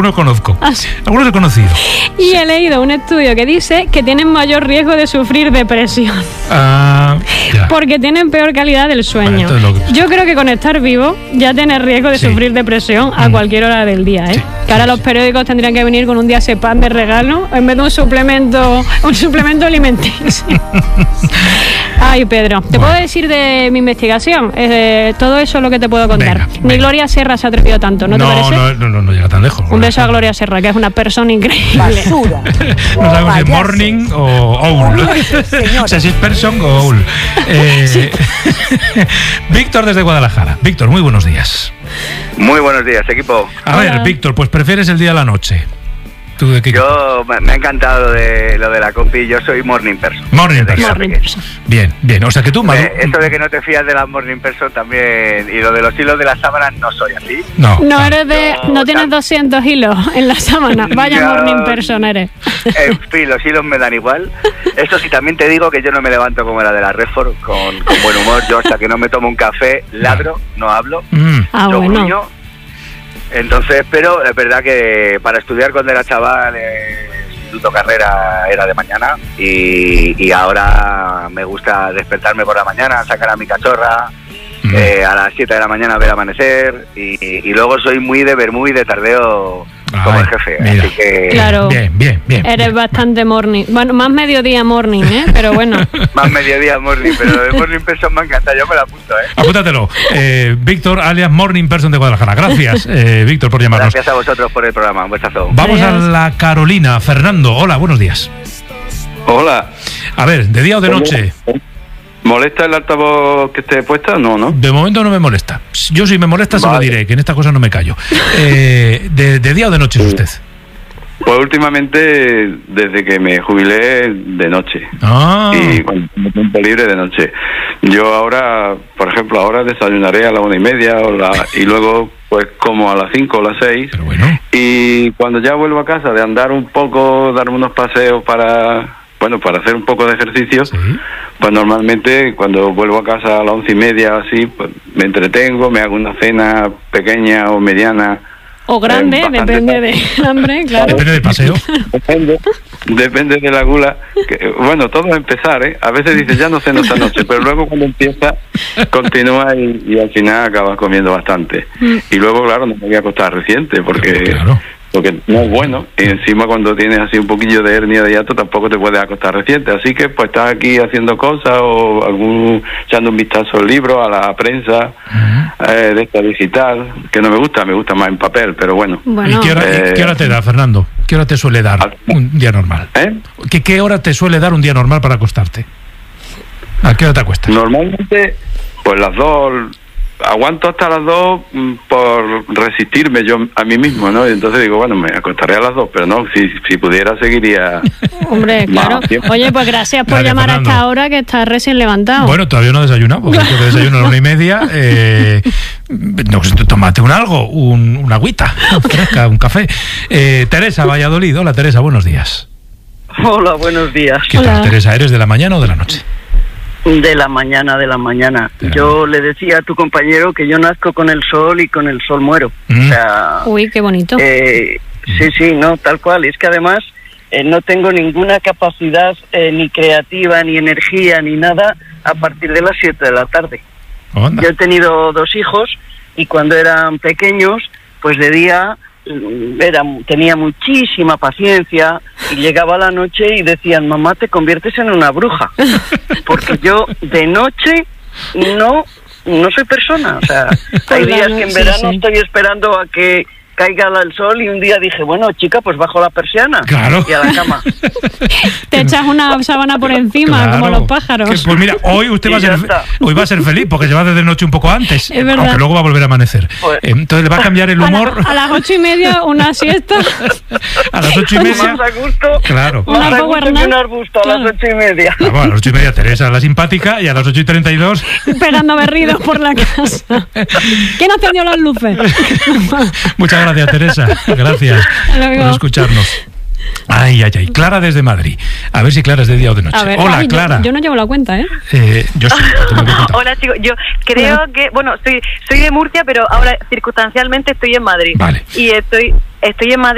algunos conozco. Algunos he conocido. Y he leído un estudio que dice que tienen mayor riesgo de sufrir depresión. Porque tienen peor calidad del sueño. Yo creo que con estar vivo ya tienes riesgo de sufrir depresión a cualquier hora del día, ¿eh? Sí. Que ahora los periódicos tendrían que venir con un diazepam de regalo en vez de un suplemento alimenticio. Ay, Pedro, te puedo decir de mi investigación. Todo eso es lo que te puedo contar. Ni Gloria Serra se ha atrevido tanto, ¿no te parece? No llega tan lejos. Un beso a Gloria Serra, que es una persona increíble. Basura. No sabemos si es morning o owl. O sea, si es person o owl. Víctor desde Guadalajara. Víctor, muy buenos días. Muy buenos días, equipo. A ver, Víctor, pues ¿prefieres el día o la noche? ¿Tú de qué? Yo me ha encantado lo de la compi. Yo soy morning person. Morning person. Bien. O sea que tú... Esto de que no te fías de la morning person también. Y lo de los hilos de las sábanas no soy así. No eres no tienes 200 hilos en la sábana. Vaya morning person eres. En fin, los hilos me dan igual. Eso sí, también te digo que yo no me levanto como la de la Redford con buen humor. Yo hasta que no me tomo un café, ladro, no hablo. Bueno. Entonces, pero es verdad que para estudiar cuando era chaval, instituto carrera era de mañana y ahora me gusta despertarme por la mañana, sacar a mi cachorra, a las 7 de la mañana ver amanecer y luego soy muy de vermú y de tardeo como el jefe. Mira. Así que... Claro, bien. Eres bastante morning. Bueno, más mediodía morning, pero bueno. Más mediodía morning, pero de morning person me encanta, yo me la apunto, Apúntatelo. Víctor, alias morning person de Guadalajara. Gracias, Víctor, por llamarnos. Gracias a vosotros por el programa, un besazo. Vamos a la Carolina. Fernando, hola, buenos días. Hola. A ver, ¿de día o de noche? ¿Molesta el altavoz que esté puesta? No. De momento no me molesta. Yo si me molesta se lo diré, que en esta cosa no me callo. ¿De día o de noche es usted? Pues últimamente, desde que me jubilé, de noche. Y cuando tengo tiempo libre, de noche. Yo ahora, por ejemplo, desayunaré a las 1:30 y luego pues como a las 5 o las 6. Pero bueno. Y cuando ya vuelvo a casa de andar un poco, darme unos paseos para hacer un poco de ejercicio, pues normalmente cuando vuelvo a casa a las 11:30 así, pues me entretengo, me hago una cena pequeña o mediana. O grande, depende del hambre, claro. Depende del paseo. Depende de la gula. Todo es empezar, A veces dices, ya no ceno esta noche, pero luego cuando empieza, continúa y al final acabas comiendo bastante. Y luego, claro, no me voy a acostar reciente, porque no es bueno. Y encima cuando tienes así un poquillo de hernia de hiato tampoco te puedes acostar reciente. Así que pues estás aquí haciendo cosas o echando un vistazo al libro, a la prensa de esta digital, que no me gusta más en papel, pero bueno. ¿Y qué hora te da, Fernando? ¿Qué hora te suele dar un día normal? ¿Qué hora te suele dar un día normal para acostarte? ¿A qué hora te acuestas? Normalmente, pues las 2... Aguanto hasta las 2 por resistirme yo a mí mismo, ¿no? Y entonces digo, bueno, me acostaré a las 2, pero no, si pudiera seguiría. Hombre, claro. Oye, pues gracias por llamar Fernando. A esta hora que estás recién levantado. Bueno, todavía no he desayunado, porque después de desayuno a las 1:30. No, tómate una agüita fresca, un café. Teresa, Valladolid. Hola, Teresa, buenos días. Hola, buenos días. ¿Qué tal, Teresa? ¿Eres de la mañana o de la noche? De la mañana. Yo le decía a tu compañero que yo nazco con el sol y con el sol muero. O sea, uy, qué bonito. Sí, no, tal cual. Es que además no tengo ninguna capacidad ni creativa, ni energía, ni nada a partir de las 7 de la tarde. Onda. Yo he tenido 2 hijos y cuando eran pequeños, pues de día tenía muchísima paciencia y llegaba la noche y decían, mamá, te conviertes en una bruja, porque yo de noche no soy persona. O sea, hay días que en verano estoy esperando a que caiga el sol y un día dije, bueno, chica, pues bajo la persiana y a la cama. Te echas una sábana por encima, como los pájaros. Pues mira, hoy va a ser feliz porque se va desde noche un poco antes, aunque luego va a volver a amanecer. Pues, entonces le va a cambiar el humor. A las 8:30 una siesta. A las 8:30. Más a gusto. Claro. Más a gusto que un arbusto a las 8:30. Bueno, a las 8:30 Teresa, la simpática, y a las 8:32. Esperando berridos por la casa. ¿Quién ha tendido las luces? Muchas gracias, Teresa. Gracias por escucharnos. Ay. Clara desde Madrid. A ver si Clara es de día o de noche. Hola, Clara. Yo no llevo la cuenta, yo sí. Hola, chicos. Yo creo que, soy de Murcia, pero ahora circunstancialmente estoy en Madrid. Vale. Y estoy en Madrid.